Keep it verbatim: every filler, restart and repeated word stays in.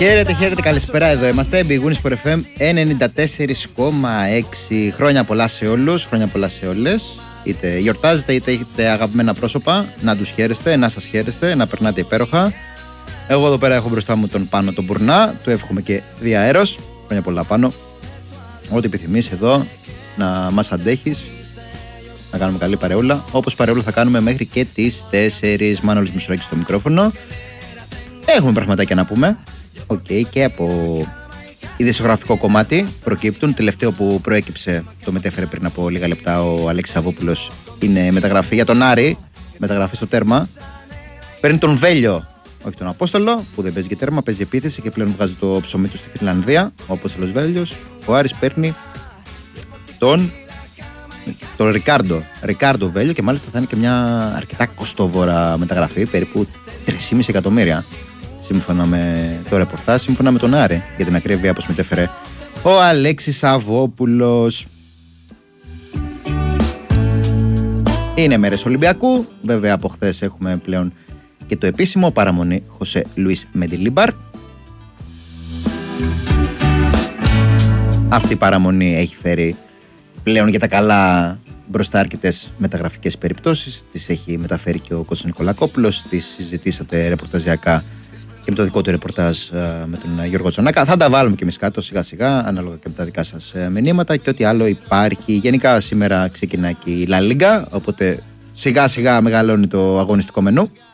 Χαίρετε, χαίρετε, καλησπέρα. Εδώ είμαστε. Big Wings for εφ εμ ενενήντα τέσσερα κόμμα έξι. Χρόνια πολλά σε όλους, χρόνια πολλά σε όλες. Είτε γιορτάζετε, είτε έχετε αγαπημένα πρόσωπα. Να τους χαίρεστε, να σας χαίρεστε, να περνάτε υπέροχα. Εγώ εδώ πέρα έχω μπροστά μου τον Πάνο τον Μπουρνά. Του εύχομαι και διαέρος. Χρόνια πολλά, Πάνο. Ό,τι επιθυμείς εδώ, να μας αντέχεις. Να κάνουμε καλή παρεούλα. Όπως παρεούλα θα κάνουμε μέχρι και τις τέσσερις. Μάνολος Μισουράκης στο μικρόφωνο. Έχουμε πραγματάκια να πούμε. Οκ, okay, και από ειδησιογραφικό κομμάτι προκύπτουν. Τελευταίο που προέκυψε, το μετέφερε πριν από λίγα λεπτά ο Αλέξης Σαββόπουλος, είναι μεταγραφή για τον Άρη. Μεταγραφή στο τέρμα. Παίρνει τον Βέλιο, όχι τον Απόστολο, που δεν παίζει και τέρμα, παίζει επίθεση και πλέον βγάζει το ψωμί του στη Φινλανδία. Ο Απόστολος Βέλιος. Ο Άρης παίρνει τον, τον Ρικάρντο. Ρικάρντο Βέλιο και μάλιστα θα είναι και μια αρκετά κοστοβόρα μεταγραφή, περίπου τρία κόμμα πέντε εκατομμύρια. Σύμφωνα με το ρεπορτάζ, σύμφωνα με τον Άρη, για την ακρίβεια, όπως μετέφερε ο Αλέξης Σαββόπουλος. Είναι μέρες Ολυμπιακού. Βέβαια από χθες έχουμε πλέον και το επίσημο, παραμονή Χωσέ Λουίς Μεντιλίμπαρ. Αυτή η παραμονή έχει φέρει πλέον για τα καλά μπροστά αρκετές μεταγραφικές περιπτώσεις. Τις έχει μεταφέρει και ο Κώστας Νικολακόπουλος. Τις συζητήσατε ρεπορταζιακά και με το δικό του ρεπορτάζ με τον Γιώργο Τζονάκα. Θα τα βάλουμε και εμείς κάτω σιγά σιγά, ανάλογα και με τα δικά σας μηνύματα και ό,τι άλλο υπάρχει. Γενικά σήμερα ξεκινάει και η Λα Λίγκα, οπότε σιγά σιγά μεγαλώνει το αγωνιστικό μενού.